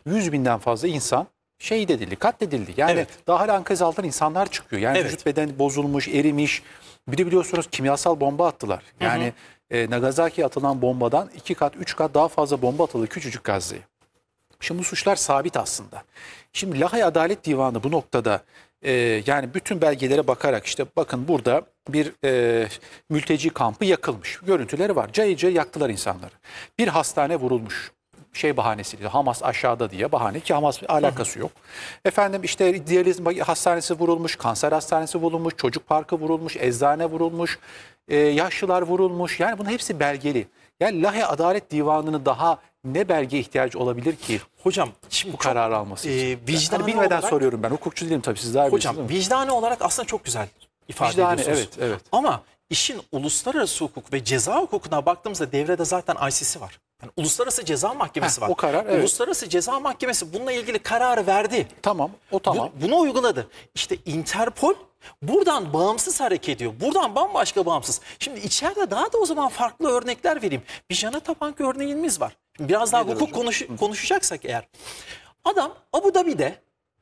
100 binden fazla insan şehit edildi, katledildi. Yani Evet. daha hala enkaz altından insanlar çıkıyor. Yani Evet. vücut bedeni bozulmuş, erimiş. Bir de biliyorsunuz kimyasal bomba attılar. Yani Nagasaki'ye atılan bombadan 2 kat, 3 kat daha fazla bomba atıldı küçücük Gazze'ye. Şimdi bu suçlar sabit aslında. Şimdi Lahey Adalet Divanı bu noktada yani bütün belgelere bakarak işte bakın burada bir mülteci kampı yakılmış. Görüntüleri var. Cayır cayır yaktılar insanları. Bir hastane vurulmuş. Şey bahanesiyle Hamas aşağıda diye bahane ki Hamas alakası yok. Efendim işte diyaliz hastanesi vurulmuş, kanser hastanesi vurulmuş, çocuk parkı vurulmuş, eczane vurulmuş, yaşlılar vurulmuş. Yani bunun hepsi belgeli. Yani Lahey Adalet Divanı'nın daha ne belge ihtiyacı olabilir ki Hocam şimdi bu kararı alması için? vicdani Yani bilmeden olarak, soruyorum ben. Hukukçu değilim tabii, siz daha iyi bilirsiniz hocam ama. vicdani olarak aslında çok güzel ifade Vicdani, ediyorsunuz. evet, evet. Ama işin uluslararası hukuk ve ceza hukukuna baktığımızda devrede zaten ICC var. Yani Uluslararası Ceza Mahkemesi var. O karar, evet. Uluslararası Ceza Mahkemesi bununla ilgili karar verdi. Tamam, o tamam. Bunu uyguladı. İşte Interpol buradan bağımsız hareket ediyor. Buradan bambaşka bağımsız. Şimdi içeride daha da o zaman farklı örnekler vereyim. Bir Jana Tabank örneğimiz var. Şimdi biraz daha Nedir hukuk hocam? konuşacaksak eğer. Adam Abu Dhabi'de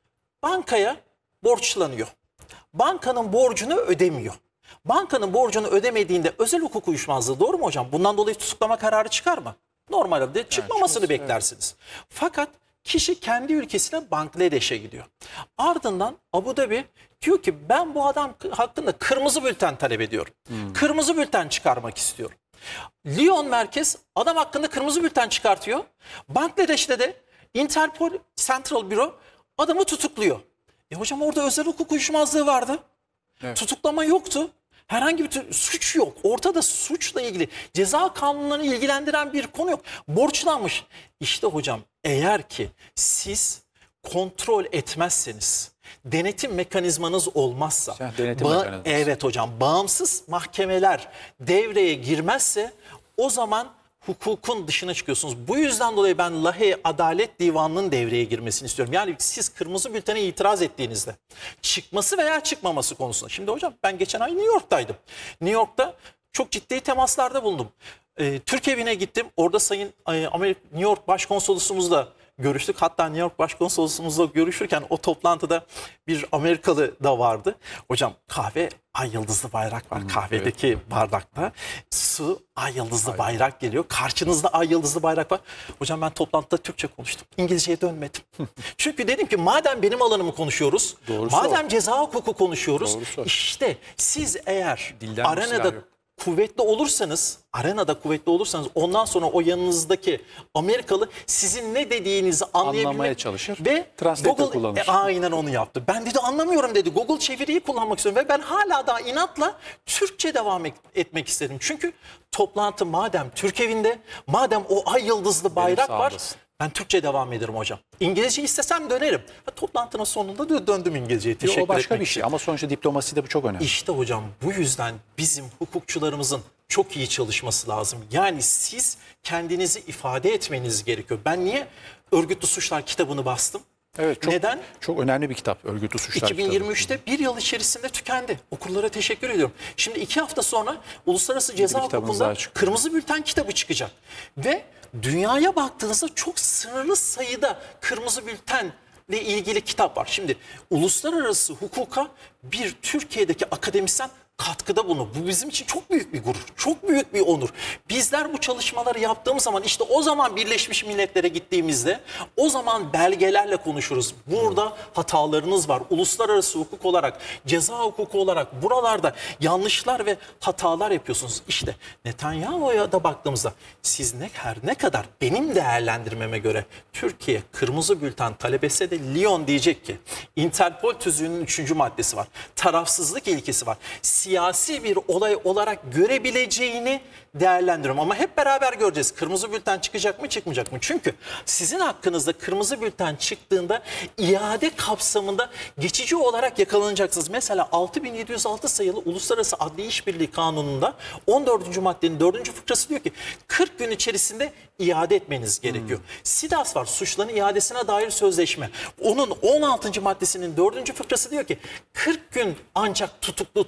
bankaya borçlanıyor. Bankanın borcunu ödemiyor. Bankanın borcunu ödemediğinde özel hukuk uyuşmazlığı, doğru mu hocam? Bundan dolayı tutuklama kararı çıkar mı? Normalde çıkmamasını çıkmaz, beklersiniz. Fakat kişi kendi ülkesine Bangladeş'e gidiyor. Ardından Abu Dhabi diyor ki ben bu adam hakkında kırmızı bülten talep ediyorum. Kırmızı bülten çıkarmak istiyorum. Lyon merkez adam hakkında kırmızı bülten çıkartıyor. Bangladeş'te de Interpol Central Bureau adamı tutukluyor. Hocam orada özel hukuk uyuşmazlığı vardı. Evet. Tutuklama yoktu. Herhangi bir suç yok. Ortada suçla ilgili ceza kanunlarını ilgilendiren bir konu yok. Borçlanmış. İşte hocam eğer ki siz kontrol etmezseniz, denetim mekanizmanız olmazsa, Denetim mekanizması. evet hocam, bağımsız mahkemeler devreye girmezse o zaman hukukun dışına çıkıyorsunuz. Bu yüzden dolayı ben Lahey Adalet Divanı'nın devreye girmesini istiyorum. Yani siz kırmızı bültene itiraz ettiğinizde çıkması veya çıkmaması konusunda. Şimdi hocam ben geçen ay New York'taydım. New York'ta çok ciddi temaslarda bulundum. Türk evine gittim. Orada Sayın New York Başkonsolosumuzla görüştük. Hatta New York Başkonsolosumuzla görüşürken o toplantıda bir Amerikalı da vardı. Hocam kahve ay yıldızlı bayrak var kahvedeki bardakta. Su ay yıldızlı bayrak geliyor. Karşınızda ay yıldızlı bayrak var. Hocam ben toplantıda Türkçe konuştum. İngilizceye dönmedim. Çünkü dedim ki madem benim alanımı konuşuyoruz, Doğrusu madem o. ceza hukuku konuşuyoruz, Doğrusu o. işte siz eğer Dilden bir silah arenada yok. kuvvetli olursanız, arenada kuvvetli olursanız ondan sonra o yanınızdaki Amerikalı sizin ne dediğinizi Anlamaya anlayabilmek çalışır, ve translator kullanır. aynen onu yaptı. Ben dedi anlamıyorum dedi. Google çeviriyi kullanmak istiyorum ve ben hala daha inatla Türkçe devam etmek istedim. Çünkü toplantı madem Türk evinde, madem o ay yıldızlı bayrak var, sağımdasın. ben Türkçe devam ederim hocam. İngilizce istesem dönerim. Toplantının sonunda da döndüm İngilizceye. Teşekkür O başka etmek bir şey için. ama sonuçta diplomaside bu çok önemli. İşte hocam bu yüzden bizim hukukçularımızın çok iyi çalışması lazım. Yani siz kendinizi ifade etmeniz gerekiyor. Ben niye Örgütlü Suçlar kitabını bastım? Evet, çok, Neden? çok önemli bir kitap Örgütlü Suçlar kitabı. 2023'te bir yıl içerisinde tükendi. Okurlara teşekkür ediyorum. Şimdi 2 hafta sonra Uluslararası Ceza kitabınız Hukuku'nda daha çıkıyor. Kırmızı Bülten kitabı çıkacak. Ve dünyaya baktığınızda çok sınırlı sayıda Kırmızı Bültenle ilgili kitap var. Şimdi uluslararası hukuka bir Türkiye'deki akademisyen katkıda bulunur. Bu bizim için çok büyük bir gurur, çok büyük bir onur. Bizler bu çalışmaları yaptığımız zaman işte o zaman Birleşmiş Milletler'e gittiğimizde o zaman belgelerle konuşuruz. Burada hatalarınız var. Uluslararası hukuk olarak, ceza hukuku olarak buralarda yanlışlar ve hatalar yapıyorsunuz. İşte Netanyahu'ya da baktığımızda siz her ne kadar benim değerlendirmeme göre Türkiye kırmızı bülten talep etse de Lyon diyecek ki Interpol tüzüğünün 3. maddesi var. Tarafsızlık ilkesi var. Siyasi bir olay olarak görebileceğini değerlendiriyorum. Ama hep beraber göreceğiz. Kırmızı bülten çıkacak mı çıkmayacak mı? Çünkü sizin hakkınızda kırmızı bülten çıktığında iade kapsamında geçici olarak yakalanacaksınız. Mesela 6706 sayılı Uluslararası Adli İşbirliği Kanunu'nda 14. maddenin 4. fıkrası diyor ki 40 gün içerisinde iade etmeniz gerekiyor. SİDAS var, suçların iadesine dair sözleşme. Onun 16. maddesinin 4. fıkrası diyor ki 40 gün ancak tutuklu tutabilirsiniz.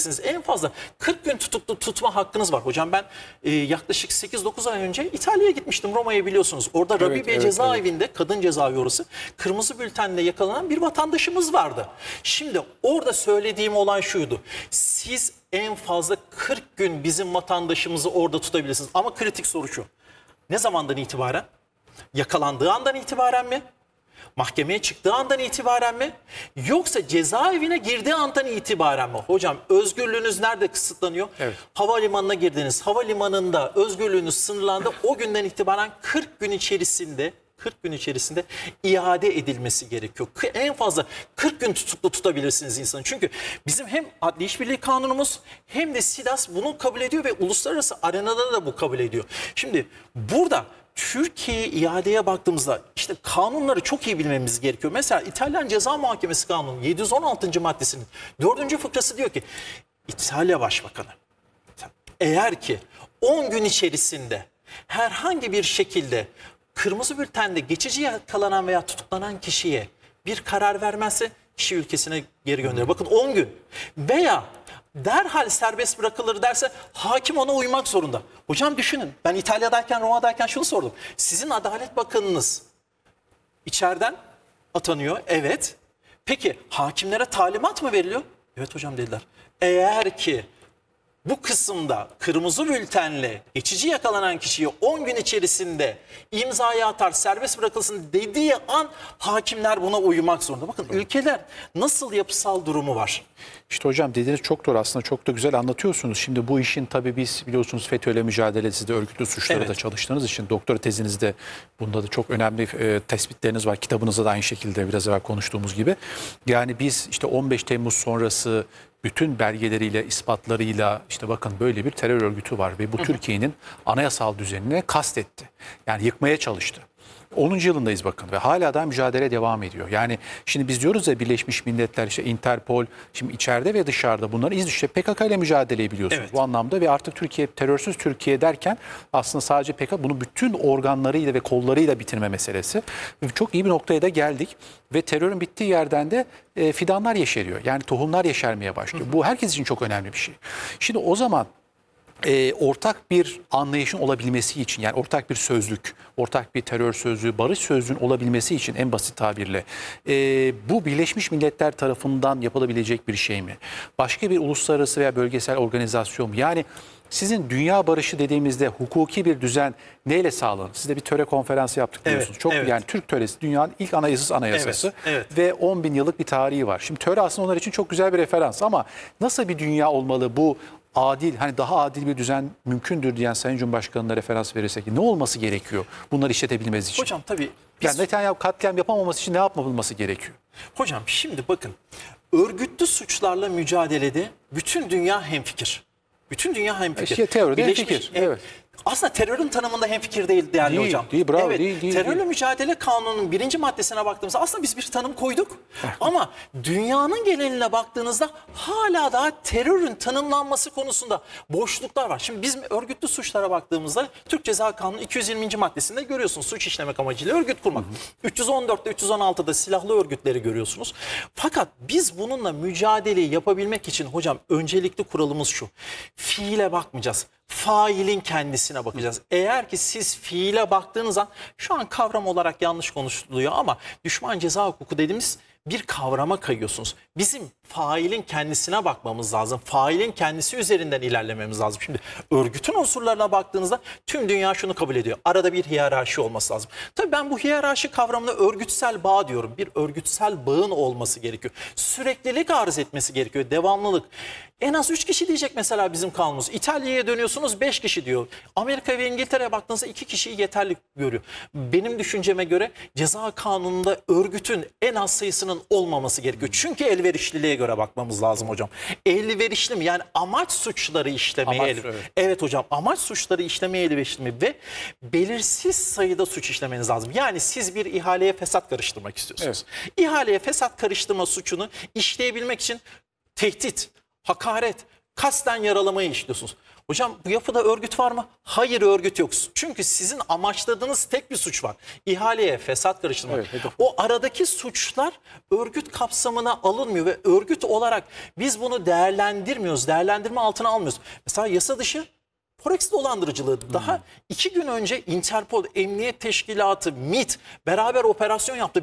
tutabilirsiniz. En fazla 40 gün tutuklu tutma hakkınız var. Hocam ben yaklaşık 8-9 ay önce İtalya'ya gitmiştim, Roma'ya biliyorsunuz. Orada Rabibe cezaevinde, kadın cezaevi orası, kırmızı bültenle yakalanan bir vatandaşımız vardı. Şimdi orada söylediğim olay şuydu. Siz en fazla 40 gün bizim vatandaşımızı orada tutabilirsiniz. Ama kritik soru şu. Ne zamandan itibaren? Yakalandığı andan itibaren mi? Mahkemeye çıktığı andan itibaren mi? Yoksa cezaevine girdiği andan itibaren mi? Hocam özgürlüğünüz nerede kısıtlanıyor? Evet. Havalimanına girdiniz. Havalimanında özgürlüğünüz sınırlandı. O günden itibaren 40 gün içerisinde iade edilmesi gerekiyor. En fazla 40 gün tutuklu tutabilirsiniz insanı. Çünkü bizim hem Adli İşbirliği Kanunumuz hem de SİDAS bunu kabul ediyor ve uluslararası arenada da bu kabul ediyor. Şimdi burada Türkiye iadeye baktığımızda işte kanunları çok iyi bilmemiz gerekiyor. Mesela İtalyan Ceza Muhakemesi Kanunu 716. maddesinin 4. fıkrası diyor ki İtalya Başbakanı eğer ki 10 gün içerisinde herhangi bir şekilde kırmızı bültende geçici yakalanan veya tutuklanan kişiye bir karar vermezse kişi ülkesine geri gönderir. Bakın 10 gün veya derhal serbest bırakılır derse hakim ona uymak zorunda. Hocam düşünün, ben İtalya'dayken, Roma'dayken şunu sordum. Sizin Adalet Bakanınız içeriden atanıyor, evet. Peki hakimlere talimat mı veriliyor? Evet hocam dediler. Eğer ki bu kısımda kırmızı bültenle geçici yakalanan kişiyi 10 gün içerisinde imzayı atar, serbest bırakılsın dediği an hakimler buna uymak zorunda. Bakın ülkeler nasıl yapısal durumu var. İşte hocam dediğiniz çok doğru, aslında çok da güzel anlatıyorsunuz. Şimdi bu işin tabii biz biliyorsunuz FETÖ'yle mücadelesi de, örgütlü suçları da çalıştığınız için doktora tezinizde bunda da çok önemli tespitleriniz var. Kitabınızda da aynı şekilde biraz evvel konuştuğumuz gibi. Yani biz işte 15 Temmuz sonrası bütün belgeleriyle, ispatlarıyla işte bakın böyle bir terör örgütü var ve bu Türkiye'nin anayasal düzenine kastetti. Yani yıkmaya çalıştı. 10. yılındayız bakın ve hala da mücadele devam ediyor. Yani şimdi biz diyoruz ya Birleşmiş Milletler, işte Interpol, şimdi içeride ve dışarıda bunları işte PKK ile mücadeleyi biliyorsunuz Evet. bu anlamda ve artık Türkiye terörsüz Türkiye derken aslında sadece PKK, bunu bütün organlarıyla ve kollarıyla bitirme meselesi. Çok iyi bir noktaya da geldik ve terörün bittiği yerden de fidanlar yeşeriyor. Yani tohumlar yeşermeye başlıyor. Bu herkes için çok önemli bir şey. Şimdi o zaman ortak bir anlayışın olabilmesi için, yani ortak bir sözlük, ortak bir terör sözlüğü, barış sözlüğün olabilmesi için en basit tabirle bu Birleşmiş Milletler tarafından yapılabilecek bir şey mi? Başka bir uluslararası veya bölgesel organizasyon mu? Yani sizin dünya barışı dediğimizde hukuki bir düzen neyle sağlanır? Siz de bir töre konferansı yaptık biliyorsunuz. Evet, Çok evet. Yani Türk töresi dünyanın ilk anayasası Evet. ve 10 bin yıllık bir tarihi var. Şimdi töre aslında onlar için çok güzel bir referans ama nasıl bir dünya olmalı bu? Adil, hani daha adil bir düzen mümkündür diyen Sayın Cumhurbaşkanı'na referans verirsek ne olması gerekiyor bunları işletebilmemiz için? Hocam tabii biz... Yani Netanyahu katliam yapamaması için ne yapılması gerekiyor? Hocam şimdi bakın, örgütlü suçlarla mücadelede bütün dünya hemfikir. Bütün dünya hemfikir. İşte teoride hemfikir, evet. Aslında terörün tanımında hemfikir değil değerli Değil, hocam. değil, bravo, evet, değil. Terörle mücadele kanununun 1. maddesine baktığımızda aslında biz bir tanım koyduk. Ama dünyanın geneline baktığınızda hala daha terörün tanımlanması konusunda boşluklar var. Şimdi biz örgütlü suçlara baktığımızda Türk Ceza Kanunu 220. maddesinde görüyorsunuz suç işlemek amacıyla örgüt kurmak. 314'te 316'da silahlı örgütleri görüyorsunuz. Fakat biz bununla mücadeleyi yapabilmek için hocam öncelikli kuralımız şu: fiile bakmayacağız. Failin kendisine bakacağız. Eğer ki siz fiile baktığınız an, şu an kavram olarak yanlış konuşuluyor ama düşman ceza hukuku dediğimiz bir kavrama kayıyorsunuz. Bizim failin kendisine bakmamız lazım. Failin kendisi üzerinden ilerlememiz lazım. Şimdi örgütün unsurlarına baktığınızda tüm dünya şunu kabul ediyor: arada bir hiyerarşi olması lazım. Tabii ben bu hiyerarşi kavramına örgütsel bağ diyorum. Bir örgütsel bağın olması gerekiyor. Süreklilik arz etmesi gerekiyor. Devamlılık. En az 3 kişi diyecek mesela bizim kanunumuz. İtalya'ya dönüyorsunuz 5 kişi diyor. Amerika ve İngiltere'ye baktığınızda 2 kişiyi yeterli görüyor. Benim düşünceme göre ceza kanununda örgütün en az sayısının olmaması gerekiyor. Çünkü elverişliliğe göre bakmamız lazım hocam. Elverişli mi? Yani amaç suçları işlemeye evet hocam, amaç suçları işlemeye elverişli mi ve belirsiz sayıda suç işlemeniz lazım. Yani siz bir ihaleye fesat karıştırmak istiyorsunuz. Evet. İhaleye fesat karıştırma suçunu işleyebilmek için tehdit, hakaret, kasten yaralamayı işliyorsunuz. Hocam bu yapıda örgüt var mı? Hayır, örgüt yok. Çünkü sizin amaçladığınız tek bir suç var. İhaleye fesat karıştırmak. Evet, hedef. O aradaki suçlar örgüt kapsamına alınmıyor ve örgüt olarak biz bunu değerlendirmiyoruz. Değerlendirme altına almıyoruz. Mesela yasa dışı Forex dolandırıcılığı. Daha 2 gün önce Interpol, Emniyet Teşkilatı, MİT beraber operasyon yaptı.